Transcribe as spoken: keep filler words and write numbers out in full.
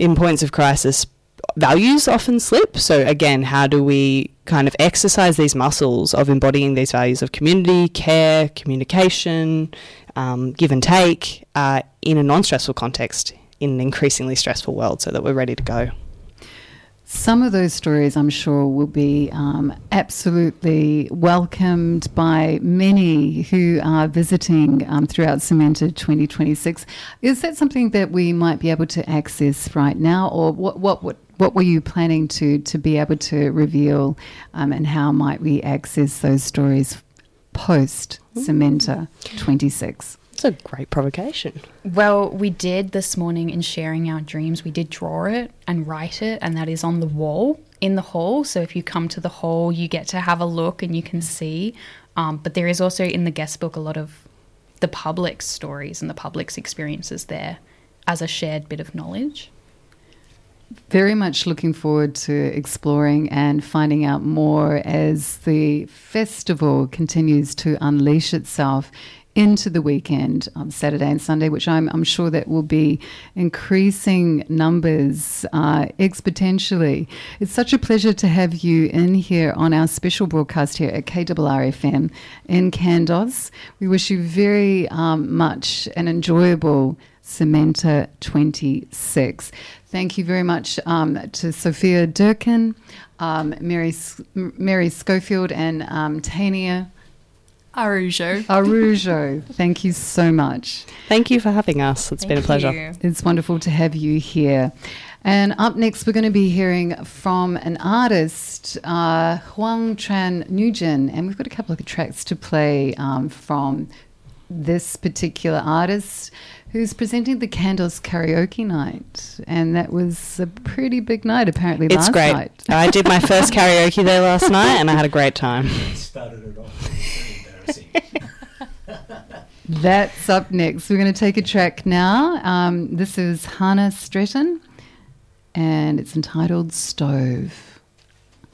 in points of crisis, values often slip. So again, how do we kind of exercise these muscles of embodying these values of community, care, communication, um, give and take uh, in a non-stressful context in an increasingly stressful world, so that we're ready to go. Some of those stories, I'm sure, will be um, absolutely welcomed by many who are visiting um, throughout Cementa twenty twenty-six. Is that something that we might be able to access right now, or what what what, what were you planning to, to be able to reveal, um, and how might we access those stories post Cementa twenty-six? It's a great provocation. Well, we did this morning in sharing our dreams, we did draw it and write it, and that is on the wall in the hall. So if you come to the hall, you get to have a look and you can see. Um, but there is also in the guest book a lot of the public's stories and the public's experiences there as a shared bit of knowledge. Very much looking forward to exploring and finding out more as the festival continues to unleash itself into the weekend on Saturday and Sunday, which I'm, I'm sure that will be increasing numbers uh, exponentially. It's such a pleasure to have you in here on our special broadcast here at K R R F M in Kandos. We wish you very um, much an enjoyable Cementa twenty-six. Thank you very much um, to Sophia Durkin, um, Mary Mary Schofield, and um, Tania Arujo. Arujo, thank you so much. Thank you for having us. It's Thank been a pleasure. you. It's wonderful to have you here. And up next, we're going to be hearing from an artist, uh, Huang Tran Nugent, and we've got a couple of tracks to play um, from this particular artist who's presenting the Kandos Karaoke Night. And that was a pretty big night, apparently, It's last great. night. I did my first karaoke there last night and I had a great time. Started it off. Very embarrassing. That's up next. We're going to take a track now. Um, this is Hannah Stretton, and it's entitled Stove.